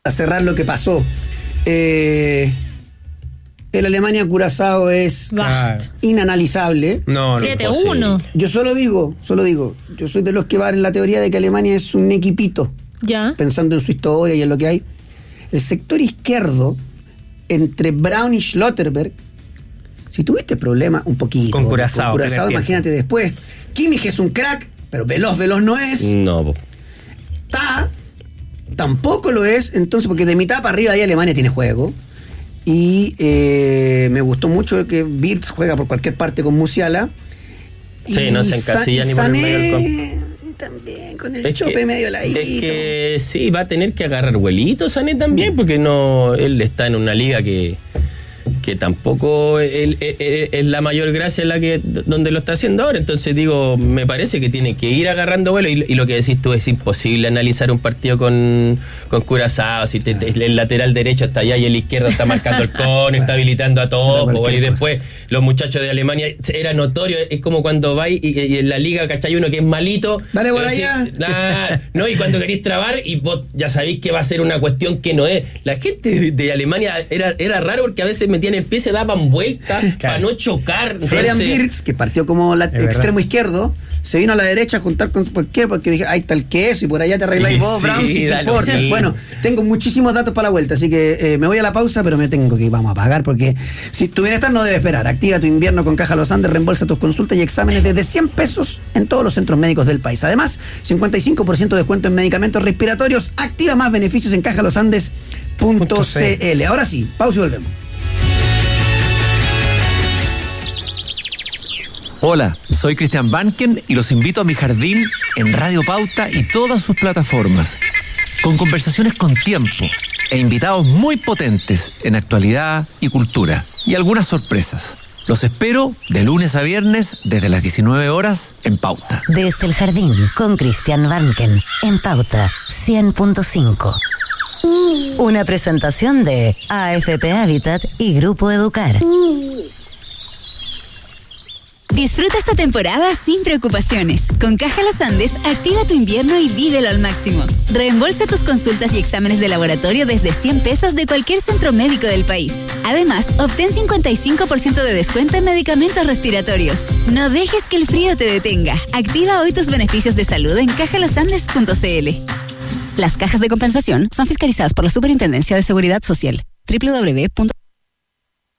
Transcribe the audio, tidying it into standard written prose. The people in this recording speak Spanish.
cerrar lo que pasó. El Alemania-Curazao es inanalizable. No, 7-1. Yo solo digo, yo soy de los que van en la teoría de que Alemania es un equipito, Ya. pensando en su historia y en lo que hay. El sector izquierdo, entre Braun y Schlotterberg, si tuviste problemas un poquito Con Curazao, imagínate después. Kimmich es un crack, pero veloz no es. No, Tampoco lo es, entonces, porque de mitad para arriba ahí Alemania tiene juego. Y me gustó mucho que Wirtz juega por cualquier parte con Musiala. Sí, no se encasilla ni por el medio del campo. También con el chope medio ladito. Es que sí, va a tener que agarrar vuelitos Sané también, porque no, él está en una liga que tampoco es la mayor gracia en la que donde lo está haciendo ahora. Entonces digo, me parece que tiene que ir agarrando vuelo, y lo que decís tú, es imposible analizar un partido con Curazao si el lateral derecho está allá y el izquierdo está marcando el cono, está habilitando a todos, y después los muchachos de Alemania, era notorio, es como cuando vais y en la liga, ¿cachai? Uno que es malito, dale por allá, no, y cuando queréis trabar y vos ya sabéis que va a ser una cuestión que no es. La gente de Alemania era raro, porque a veces metían en pie, se daban vueltas para no chocar. Florian Wirtz, que partió como extremo izquierdo, se vino a la derecha a juntar con... ¿Por qué? Porque dije, ahí está el queso y por allá te arregláis vos, Brown, si te importa. Bueno, tengo muchísimos datos para la vuelta, así que me voy a la pausa, pero me tengo que ir, vamos a pagar, porque si tu bienestar no debe esperar. Activa tu invierno con Caja Los Andes, reembolsa tus consultas y exámenes desde 100 pesos en todos los centros médicos del país. Además, 55% de descuento en medicamentos respiratorios. Activa más beneficios en cajalosandes.cl. Ahora sí, pausa y volvemos. Hola, soy Cristian Banken y los invito a mi jardín en Radio Pauta y todas sus plataformas, con conversaciones con tiempo e invitados muy potentes en actualidad y cultura, y algunas sorpresas. Los espero de lunes a viernes desde las 19 horas en Pauta. Desde el jardín con Cristian Banken en Pauta 100.5. Una presentación de AFP Habitat y Grupo Educar. Disfruta esta temporada sin preocupaciones. Con Caja Los Andes, activa tu invierno y vívelo al máximo. Reembolsa tus consultas y exámenes de laboratorio desde 100 pesos de cualquier centro médico del país. Además, obtén 55% de descuento en medicamentos respiratorios. No dejes que el frío te detenga. Activa hoy tus beneficios de salud en cajalosandes.cl. Las cajas de compensación son fiscalizadas por la Superintendencia de Seguridad Social. www